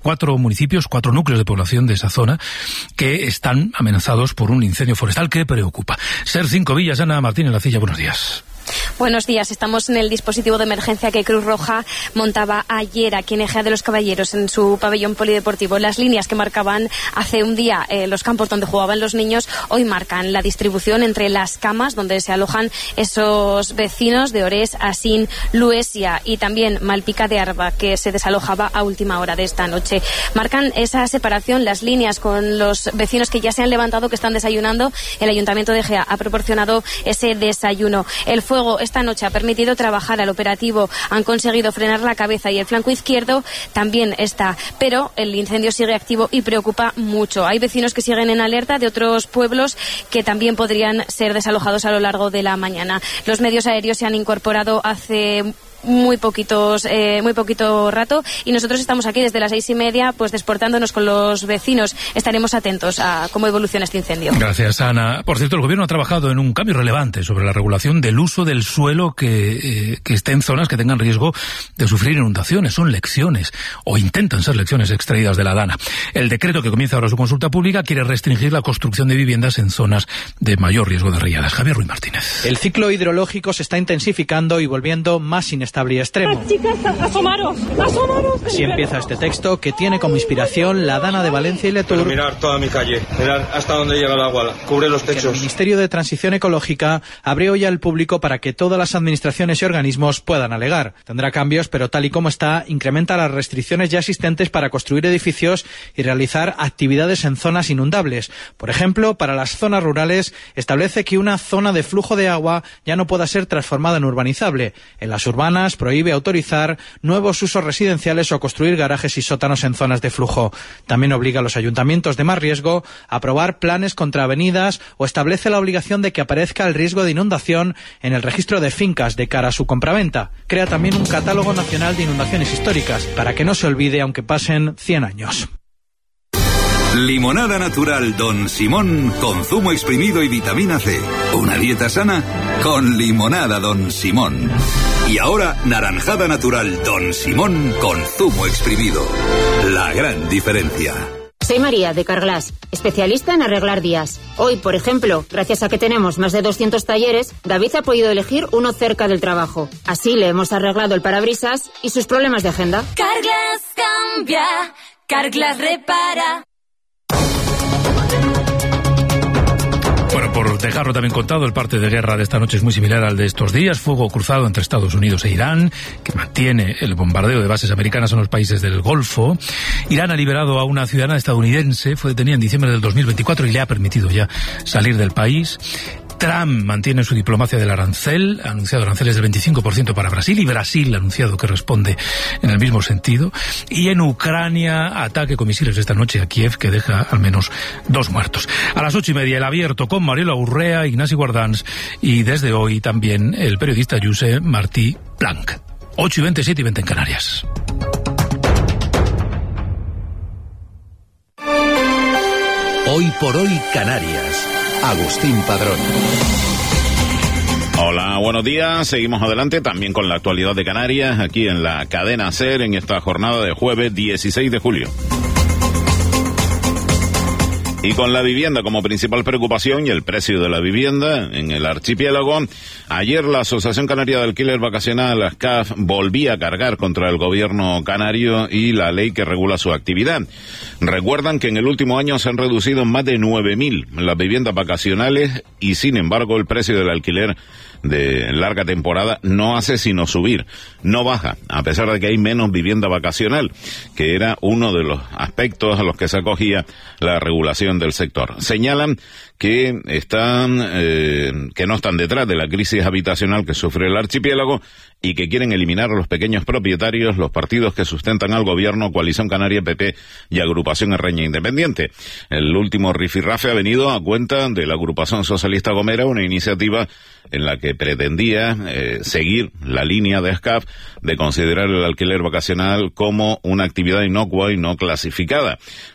4 municipios, 4 núcleos de población de esa zona que están amenazados por un incendio forestal que preocupa. Ser 5 Villas, Ana Martín en La Cilla, buenos días. Buenos días, estamos en el dispositivo de emergencia que Cruz Roja montaba ayer aquí en Ejea de los Caballeros, en su pabellón polideportivo. Las líneas que marcaban hace un día los campos donde jugaban los niños, hoy marcan la distribución entre las camas donde se alojan esos vecinos de Orés, Asín, Luesia y también Malpica de Arba, que se desalojaba a última hora de esta noche. Marcan esa separación, las líneas con los vecinos que ya se han levantado, que están desayunando. El Ayuntamiento de Ejea ha proporcionado ese desayuno. El fuego esta noche ha permitido trabajar al operativo, han conseguido frenar la cabeza y el flanco izquierdo también está, pero el incendio sigue activo y preocupa mucho. Hay vecinos que siguen en alerta de otros pueblos que también podrían ser desalojados a lo largo de la mañana. Los medios aéreos se han incorporado hace muy poquito rato y nosotros estamos aquí desde las 6:30 pues desportándonos con los vecinos. Estaremos atentos a cómo evoluciona este incendio. Gracias, Ana. Por cierto, el Gobierno ha trabajado en un cambio relevante sobre la regulación del uso del suelo que esté en zonas que tengan riesgo de sufrir inundaciones. Son lecciones, o intentan ser lecciones extraídas de la Dana. El decreto que comienza ahora su consulta pública quiere restringir la construcción de viviendas en zonas de mayor riesgo de riadas. Javier Ruiz Martínez. El ciclo hidrológico se está intensificando y volviendo más inestable y extremo. Chicas, asomaros. Así empieza este texto que tiene como inspiración la Dana de Valencia y Letour. Pero mirar toda mi calle, mirar hasta dónde llega el agua, cubre los techos. El Ministerio de Transición Ecológica abre hoy al público para que todas las administraciones y organismos puedan alegar. Tendrá cambios, pero tal y como está, incrementa las restricciones ya existentes para construir edificios y realizar actividades en zonas inundables. Por ejemplo, para las zonas rurales establece que una zona de flujo de agua ya no pueda ser transformada en urbanizable. En las urbanas prohíbe autorizar nuevos usos residenciales o construir garajes y sótanos en zonas de flujo. También obliga a los ayuntamientos de más riesgo a aprobar planes contra avenidas o establece la obligación de que aparezca el riesgo de inundación en el registro de fincas de cara a su compraventa. Crea también un catálogo nacional de inundaciones históricas para que no se olvide aunque pasen 100 años. Limonada natural Don Simón con zumo exprimido y vitamina C. Una dieta sana con limonada Don Simón. Y ahora naranjada natural Don Simón con zumo exprimido. La gran diferencia. Soy María de Carglass, especialista en arreglar días. Hoy, por ejemplo, gracias a que tenemos más de 200 talleres, David ha podido elegir uno cerca del trabajo. Así le hemos arreglado el parabrisas y sus problemas de agenda. Carglass cambia, Carglass repara. Bueno, por dejarlo también contado, el parte de guerra de esta noche es muy similar al de estos días. Fuego cruzado entre Estados Unidos e Irán, que mantiene el bombardeo de bases americanas en los países del Golfo. Irán ha liberado a una ciudadana estadounidense, fue detenida en diciembre del 2024 y le ha permitido ya salir del país. Trump mantiene su diplomacia del arancel, ha anunciado aranceles del 25% para Brasil y Brasil ha anunciado que responde en el mismo sentido. Y en Ucrania, ataque con misiles esta noche a Kiev que deja al menos 2 muertos. A las 8:30 el abierto con Mariela Urrea, Ignasi Guardans y desde hoy también el periodista Josep Martí Blanc. 8:20, 7:20 en Canarias. Hoy por hoy Canarias. Agustín Padrón. Hola, buenos días. Seguimos adelante también con la actualidad de Canarias, aquí en la cadena SER, en esta jornada de jueves 16 de julio. Y con la vivienda como principal preocupación y el precio de la vivienda en el archipiélago, ayer la Asociación Canaria de Alquiler Vacacional, ASCAF, volvía a cargar contra el gobierno canario y la ley que regula su actividad. Recuerdan que en el último año se han reducido en más de 9.000 las viviendas vacacionales y, sin embargo, el precio del alquiler de larga temporada no hace sino subir, no baja, a pesar de que hay menos vivienda vacacional, que era uno de los aspectos a los que se acogía la regulación del sector. Señalan que no están detrás de la crisis habitacional que sufre el archipiélago y que quieren eliminar a los pequeños propietarios, los partidos que sustentan al gobierno, Coalición Canaria, PP y Agrupación Erreña Independiente. El último rifirrafe ha venido a cuenta de la Agrupación Socialista Gomera, una iniciativa en la que pretendía seguir la línea de ASCAF de considerar el alquiler vacacional como una actividad inocua y no clasificada.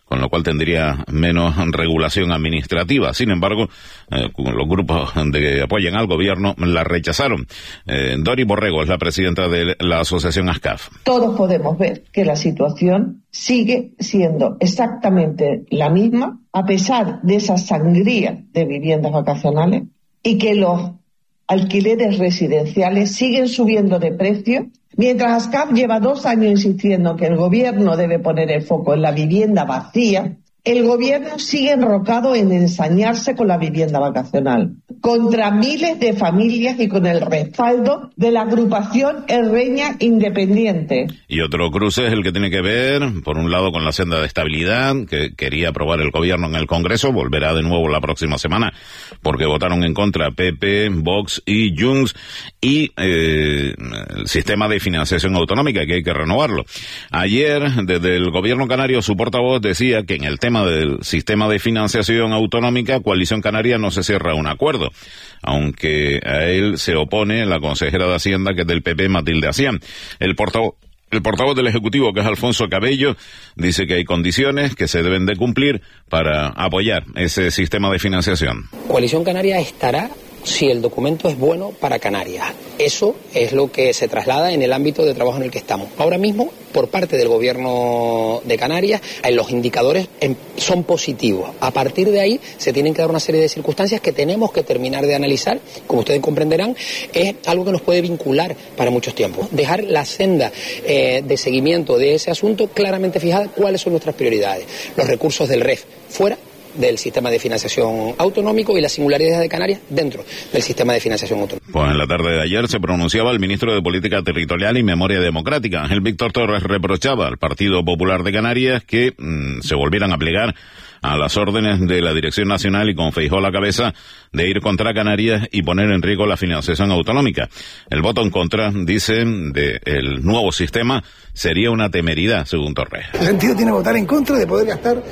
con lo cual tendría menos regulación administrativa. Sin embargo, los grupos que apoyan al gobierno la rechazaron. Dori Borrego es la presidenta de la asociación ASCAF. Todos podemos ver que la situación sigue siendo exactamente la misma, a pesar de esa sangría de viviendas vacacionales, y que los alquileres residenciales siguen subiendo de precio, mientras ASCAF lleva 2 años insistiendo que el gobierno debe poner el foco en la vivienda vacía. El gobierno sigue enrocado en ensañarse con la vivienda vacacional, contra miles de familias y con el respaldo de la agrupación Herreña Independiente. Y otro cruce es el que tiene que ver, por un lado, con la senda de estabilidad que quería aprobar el gobierno en el Congreso. Volverá de nuevo la próxima semana, porque votaron en contra PP, Vox y Junts, y el sistema de financiación autonómica, que hay que renovarlo. Ayer, desde el gobierno canario, su portavoz decía que en el tema del sistema de financiación autonómica, Coalición Canaria no se cierra un acuerdo, aunque a él se opone la consejera de Hacienda, que es del PP, Matilde Acián. El portavoz del Ejecutivo, que es Alfonso Cabello, dice que hay condiciones que se deben de cumplir para apoyar ese sistema de financiación. Coalición Canaria estará si el documento es bueno para Canarias. Eso es lo que se traslada en el ámbito de trabajo en el que estamos. Ahora mismo, por parte del Gobierno de Canarias, los indicadores son positivos. A partir de ahí se tienen que dar una serie de circunstancias que tenemos que terminar de analizar. Como ustedes comprenderán, es algo que nos puede vincular para muchos tiempos. Dejar la senda de seguimiento de ese asunto claramente fijada, cuáles son nuestras prioridades. Los recursos del REF fuera del sistema de financiación autonómico y las singularidades de Canarias dentro del sistema de financiación autonómico. Pues en la tarde de ayer se pronunciaba el ministro de Política Territorial y Memoria Democrática. Ángel Víctor Torres reprochaba al Partido Popular de Canarias que se volvieran a plegar a las órdenes de la Dirección Nacional y con Feijóo a la cabeza de ir contra Canarias y poner en riesgo la financiación autonómica. El voto en contra, dicen, del nuevo sistema sería una temeridad, según Torres. ¿Qué sentido tiene votar en contra de poder gastar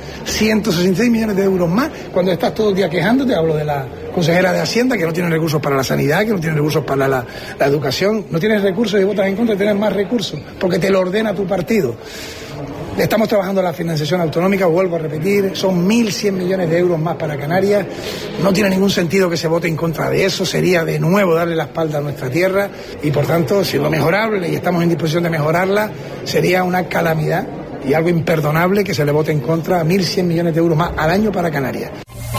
166 millones de euros más cuando estás todo el día quejándote? Hablo de la consejera de Hacienda, que no tiene recursos para la sanidad, que no tiene recursos para la educación. No tienes recursos y votas en contra de tener más recursos, porque te lo ordena tu partido. Estamos trabajando en la financiación autonómica, vuelvo a repetir, son 1.100 millones de euros más para Canarias. No tiene ningún sentido que se vote en contra de eso, sería de nuevo darle la espalda a nuestra tierra y por tanto, si lo mejorable y estamos en disposición de mejorarla, sería una calamidad y algo imperdonable que se le vote en contra a 1.100 millones de euros más al año para Canarias.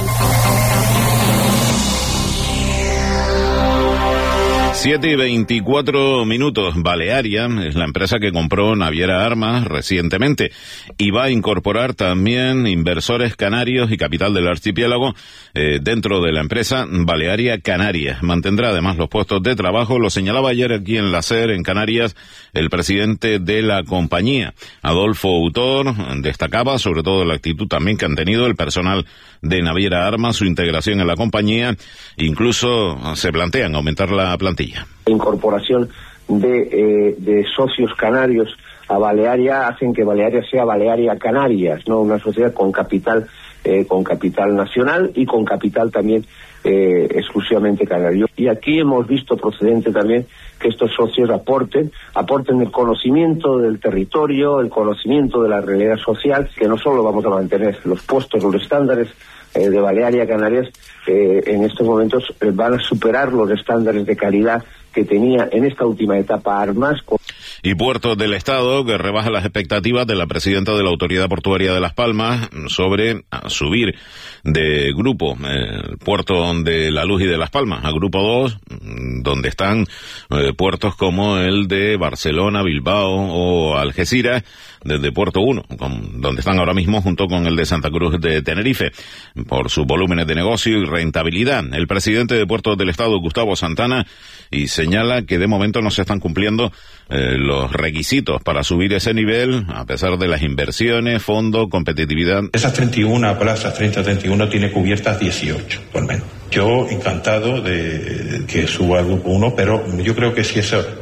7:24. Balearia es la empresa que compró Naviera Armas recientemente y va a incorporar también inversores canarios y capital del archipiélago dentro de la empresa Balearia Canarias. Mantendrá además los puestos de trabajo, lo señalaba ayer aquí en la SER, en Canarias, el presidente de la compañía, Adolfo Autor. Destacaba sobre todo la actitud también que han tenido el personal de Naviera Armas, su integración en la compañía, incluso se plantean aumentar la plantilla. La incorporación de socios canarios a Balearia hacen que Balearia sea Balearia Canarias, no una sociedad con capital nacional y con capital también exclusivamente canario. Y aquí hemos visto procedente también que estos socios aporten el conocimiento del territorio, el conocimiento de la realidad social, que no solo vamos a mantener los puestos, los estándares de Balearia Canarias, en estos momentos van a superar los estándares de calidad que tenía en esta última etapa Armas. Y Puertos del Estado, que rebaja las expectativas de la presidenta de la Autoridad Portuaria de Las Palmas sobre subir de grupo el puerto de La Luz y de Las Palmas a grupo 2, donde están puertos como el de Barcelona, Bilbao o Algeciras, desde puerto 1, donde están ahora mismo junto con el de Santa Cruz de Tenerife, por sus volúmenes de negocio y rentabilidad. El presidente de Puertos del Estado, Gustavo Santana, y señala que de momento no se están cumpliendo los requisitos para subir ese nivel, a pesar de las inversiones, fondo, competitividad. Esas 31 plazas, 30-31, tiene cubiertas 18, por menos. Yo encantado de que suba al grupo 1, pero yo creo que si eso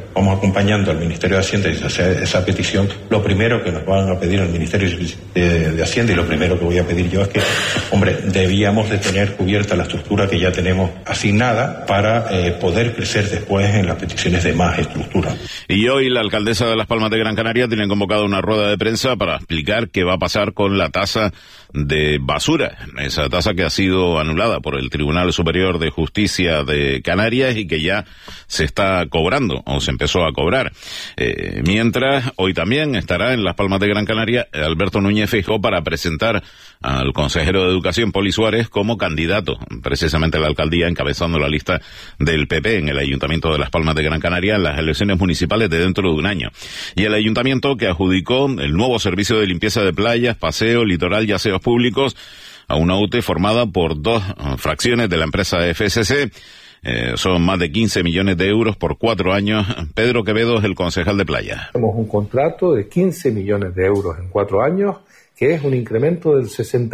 vamos acompañando al Ministerio de Hacienda y esa petición. Lo primero que nos van a pedir al Ministerio de Hacienda y lo primero que voy a pedir yo es que, hombre, debíamos de tener cubierta la estructura que ya tenemos asignada para poder crecer después en las peticiones de más estructura. Y hoy la alcaldesa de Las Palmas de Gran Canaria tiene convocada una rueda de prensa para explicar qué va a pasar con la tasa de basura, esa tasa que ha sido anulada por el Tribunal Superior de Justicia de Canarias y que ya se está cobrando o se empezó a cobrar. Mientras, hoy también estará en Las Palmas de Gran Canaria Alberto Núñez Feijóo para presentar al consejero de Educación, Poli Suárez, como candidato precisamente a la alcaldía, encabezando la lista del PP en el Ayuntamiento de Las Palmas de Gran Canaria en las elecciones municipales de dentro de un año. Y el ayuntamiento que adjudicó el nuevo servicio de limpieza de playas, paseo, litoral y aseos públicos a una UTE formada por 2 fracciones de la empresa FSC. Son más de 15 millones de euros por 4 años. Pedro Quevedo es el concejal de playa. Tenemos un contrato de 15 millones de euros en 4 años, que es un incremento del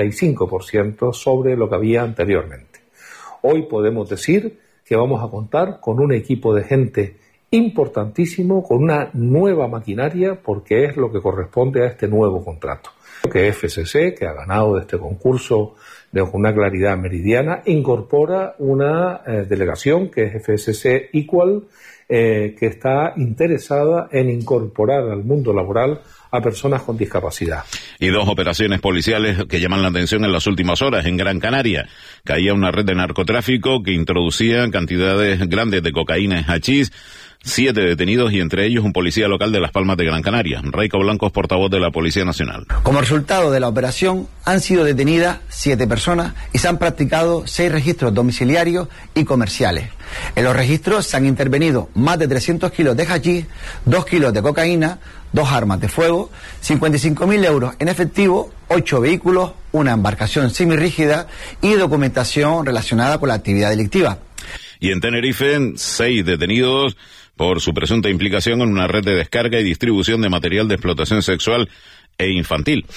65% sobre lo que había anteriormente. Hoy podemos decir que vamos a contar con un equipo de gente importantísimo, con una nueva maquinaria, porque es lo que corresponde a este nuevo contrato. Que FSC, que ha ganado de este concurso con una claridad meridiana, incorpora una delegación que es FSC Equal, que está interesada en incorporar al mundo laboral a personas con discapacidad. Y 2 operaciones policiales que llaman la atención en las últimas horas. En Gran Canaria caía una red de narcotráfico que introducía cantidades grandes de cocaína y hachís. 7 detenidos y entre ellos un policía local de Las Palmas de Gran Canaria. Raico Blanco es portavoz de la Policía Nacional. Como resultado de la operación han sido detenidas 7 personas y se han practicado 6 registros domiciliarios y comerciales. En los registros se han intervenido más de 300 kilos de hachís, 2 kilos de cocaína, 2 armas de fuego, 55.000 euros en efectivo, 8 vehículos, una embarcación semirrígida y documentación relacionada con la actividad delictiva. Y en Tenerife, 6 detenidos por su presunta implicación en una red de descarga y distribución de material de explotación sexual e infantil.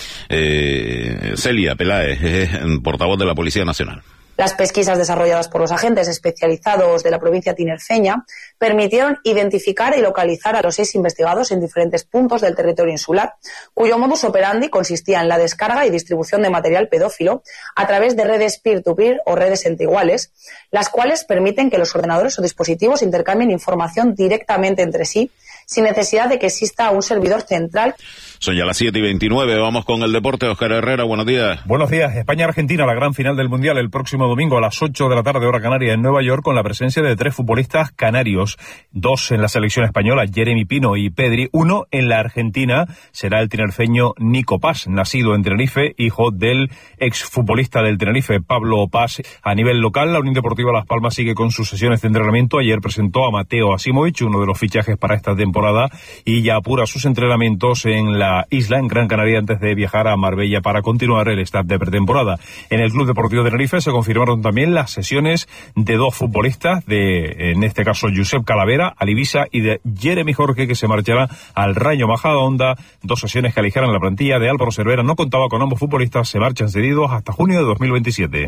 Celia Peláez es portavoz de la Policía Nacional. Las pesquisas desarrolladas por los agentes especializados de la provincia tinerfeña permitieron identificar y localizar a los 6 investigados en diferentes puntos del territorio insular, cuyo modus operandi consistía en la descarga y distribución de material pedófilo a través de redes peer-to-peer o redes entre iguales, las cuales permiten que los ordenadores o dispositivos intercambien información directamente entre sí, sin necesidad de que exista un servidor central. Son ya las 7:29, vamos con el deporte. Óscar Herrera, buenos días. Buenos días. España-Argentina, la gran final del Mundial, el próximo domingo a las 8 de la tarde, hora canaria, en Nueva York, con la presencia de 3 futbolistas canarios. 2 en la selección española, Jeremy Pino y Pedri. 1 en la Argentina, será el tinerfeño Nico Paz, nacido en Tenerife, hijo del exfutbolista del Tenerife, Pablo Paz. A nivel local, la Unión Deportiva Las Palmas sigue con sus sesiones de entrenamiento. Ayer presentó a Mateo Asimovic, uno de los fichajes para esta temporada, y ya apura sus entrenamientos en la isla, en Gran Canaria, antes de viajar a Marbella para continuar el staff de pretemporada. En el Club Deportivo de Tenerife se confirmaron también las sesiones de 2 futbolistas, en este caso Josep Calavera al Ibiza y de Jeremy Jorge, que se marchará al Rayo Majadahonda. 2 sesiones que aligeran la plantilla de Álvaro Cervera. No contaba con ambos futbolistas, se marchan cedidos hasta junio de 2027.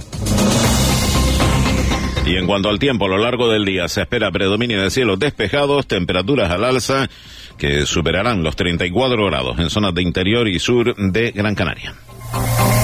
Y en cuanto al tiempo, a lo largo del día se espera predominio de cielos despejados, temperaturas al alza que superarán los 34 grados en zonas de interior y sur de Gran Canaria.